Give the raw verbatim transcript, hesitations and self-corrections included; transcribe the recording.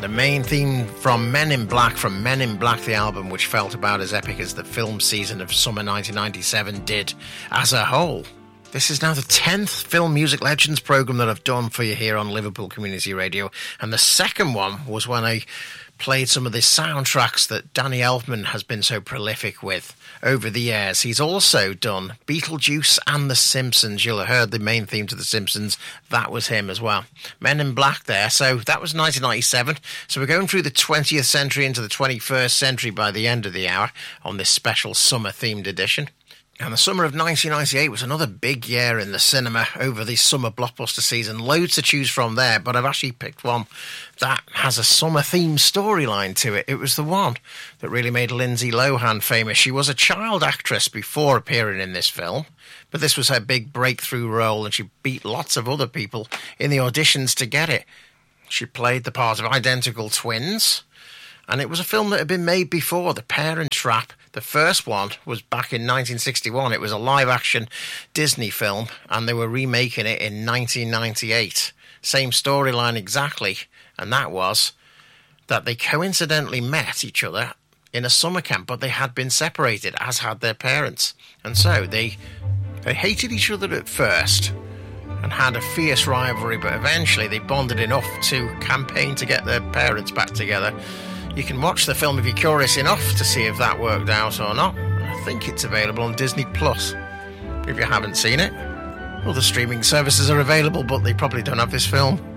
The main theme from Men in Black, from Men in Black, the album, which felt about as epic as the film season of summer nineteen ninety-seven did as a whole. This is now the tenth Film Music Legends programme that I've done for you here on Liverpool Community Radio, and the second one was when I played some of the soundtracks that Danny Elfman has been so prolific with over the years. He's also done Beetlejuice and The Simpsons. You'll have heard the main theme to The Simpsons. That was him as well. Men in Black there. So that was nineteen ninety-seven. So we're going through the twentieth century into the twenty-first century by the end of the hour on this special summer-themed edition. And the summer of nineteen ninety-eight was another big year in the cinema over the summer blockbuster season. Loads to choose from there, but I've actually picked one that has a summer-themed storyline to it. It was the one that really made Lindsay Lohan famous. She was a child actress before appearing in this film, but this was her big breakthrough role, and she beat lots of other people in the auditions to get it. She played the part of identical twins, and it was a film that had been made before, The Parent Trap. The first one was back in nineteen sixty-one. It was a live-action Disney film, and they were remaking it in nineteen ninety-eight. Same storyline exactly, and that was that they coincidentally met each other in a summer camp, but they had been separated, as had their parents. And so they they hated each other at first and had a fierce rivalry, but eventually they bonded enough to campaign to get their parents back together. You can watch the film if you're curious enough to see if that worked out or not. I think it's available on Disney Plus. If you haven't seen it, other streaming services are available, but they probably don't have this film.